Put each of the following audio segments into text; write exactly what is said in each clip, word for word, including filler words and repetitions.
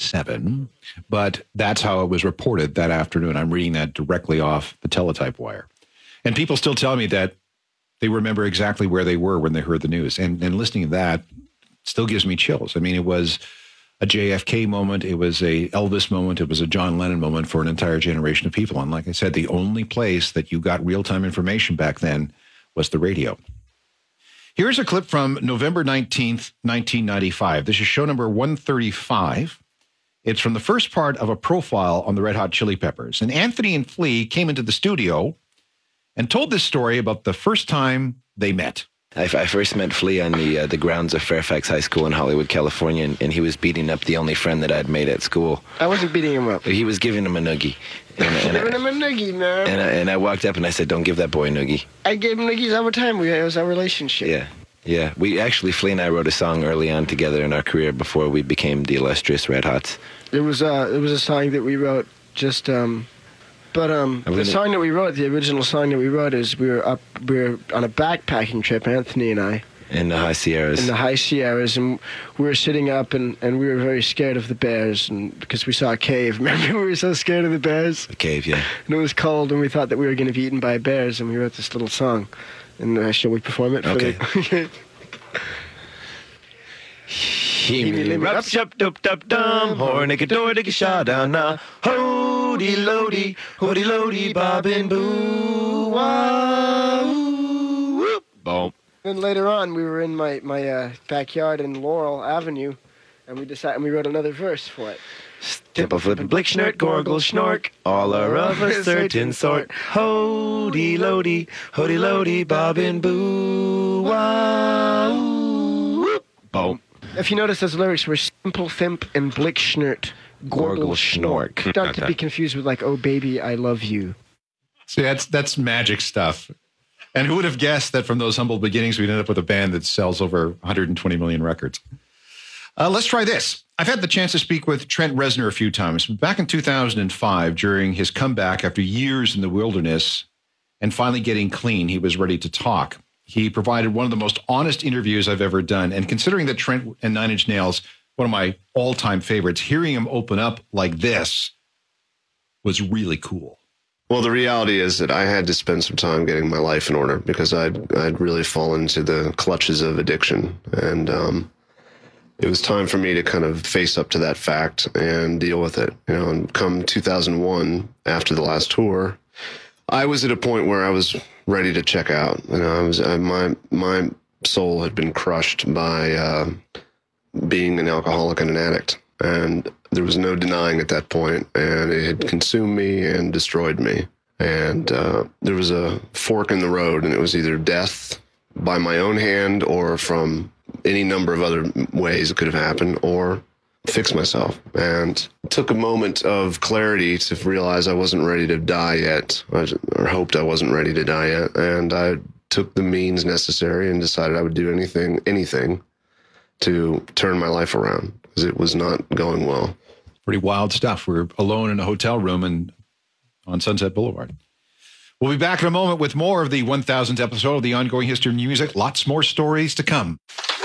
seven, but that's how it was reported that afternoon. I'm reading that directly off the teletype wire. And people still tell me that they remember exactly where they were when they heard the news. And, and listening to that still gives me chills. I mean, it was a J F K moment. It was a Elvis moment. It was a John Lennon moment for an entire generation of people. And like I said, the only place that you got real-time information back then was the radio. Here's a clip from November nineteenth, nineteen ninety-five. This is show number one thirty-five. It's from the first part of a profile on the Red Hot Chili Peppers. And Anthony and Flea came into the studio and told this story about the first time they met. I, I first met Flea on the uh, the grounds of Fairfax High School in Hollywood, California, and, and he was beating up the only friend that I'd made at school. I wasn't beating him up. He was giving him a noogie. And, and giving I, him a noogie, man. And I, and I walked up and I said, "Don't give that boy a noogie." I gave him noogies all the time. We, it was our relationship. Yeah, yeah. We actually, Flea and I wrote a song early on together in our career before we became the illustrious Red Hots. It was uh, it was a song that we wrote just. Um, But um, the song that we wrote, the original song that we wrote, is we were up, we were on a backpacking trip, Anthony and I. In the High Sierras. In the High Sierras, and we were sitting up, and, and we were very scared of the bears, and because we saw a cave. Remember, we were so scared of the bears. A cave, yeah. And it was cold, and we thought that we were going to be eaten by bears, and we wrote this little song. And uh, shall we perform it? For okay. The Rup shup dup dup dum, hornick a dornick a shaw down na, hody lody, hody lody, bobbin boo, wow, whoop, boom. Then later on, we were in my my uh, backyard in Laurel Avenue, and we decided and we wrote another verse for it. Stipple flip and blick schnurt, gorgle schnork, all are of a certain sort. Hody lody, hody lody, bobbin boo, wow, whoop, boom. If you notice, those lyrics were simple thimp and blick schnurt, gorgle schnork. Not to be confused with like, oh baby, I love you. See, that's that's magic stuff. And who would have guessed that from those humble beginnings, we'd end up with a band that sells over one hundred twenty million records? Uh, let's try this. I've had the chance to speak with Trent Reznor a few times. Back in two thousand five, during his comeback after years in the wilderness and finally getting clean, he was ready to talk. He provided one of the most honest interviews I've ever done. And considering that Trent and Nine Inch Nails, one of my all-time favorites, hearing him open up like this was really cool. Well, the reality is that I had to spend some time getting my life in order because I'd, I'd really fallen into the clutches of addiction. And um, it was time for me to kind of face up to that fact and deal with it. You know, and come two thousand one, after the last tour, I was at a point where I was ready to check out. You know, I was I, my my soul had been crushed by uh, being an alcoholic and an addict, and there was no denying at that point. And it had consumed me and destroyed me. And uh, there was a fork in the road, and it was either death by my own hand or from any number of other ways it could have happened, or fix myself. And it took a moment of clarity to realize I wasn't ready to die yet, or hoped I wasn't ready to die yet. And I took the means necessary and decided I would do anything, anything to turn my life around because it was not going well. Pretty wild stuff. We're alone in a hotel room and on Sunset Boulevard. We'll be back in a moment with more of the one thousandth episode of the Ongoing History of Music. Lots more stories to come.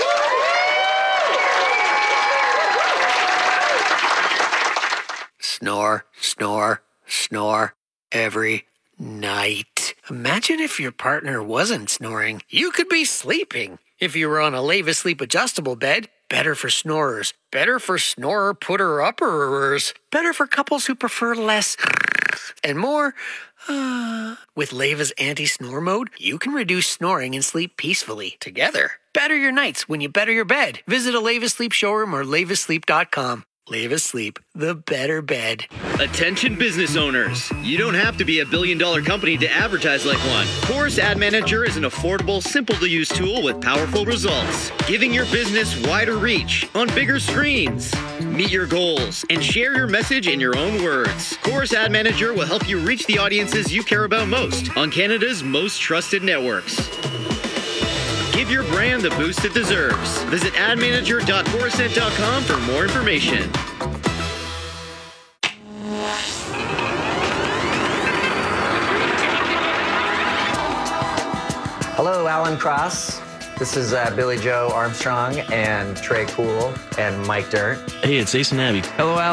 Snore, snore, snore every night. Imagine if your partner wasn't snoring. You could be sleeping. If you were on a Leva Sleep adjustable bed, better for snorers. Better for snorer putter upperers. Better for couples who prefer less and more. Uh, with Leva's anti-snore mode, you can reduce snoring and sleep peacefully together. Better your nights when you better your bed. Visit a Leva Sleep showroom or leva sleep dot com. Leva Sleep, the better bed. Attention business owners. You don't have to be a billion dollar company to advertise like one. Chorus Ad Manager is an affordable, simple to use tool with powerful results, giving your business wider reach on bigger screens. Meet your goals and share your message in your own words. Chorus Ad Manager will help you reach the audiences you care about most on Canada's most trusted networks. Give your brand the boost it deserves. Visit ad manager dot coruscent dot com for more information. Hello, Alan Cross. This is uh, Billy Joe Armstrong and Trey Cool and Mike Dirt. Hey, it's Ace and Abby. Hello, Alan.